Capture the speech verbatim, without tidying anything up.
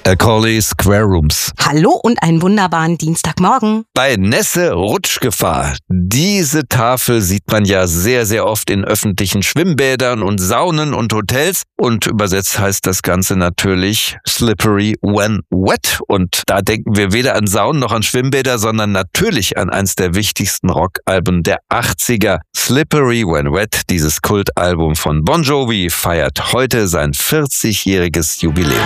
Macaulay Square Rooms. Hallo und einen wunderbaren Dienstagmorgen. Bei Nässe Rutschgefahr. Diese Tafel sieht man ja sehr, sehr oft in öffentlichen Schwimmbädern und Saunen und Hotels. Und übersetzt heißt das Ganze natürlich Slippery When Wet. Und da denken wir weder an Saunen noch an Schwimmbäder, sondern natürlich an eins der wichtigsten Rockalben der achtziger. Slippery When Wet, dieses Kultalbum von Bon Jovi, feiert heute sein vierzigjähriges Jubiläum.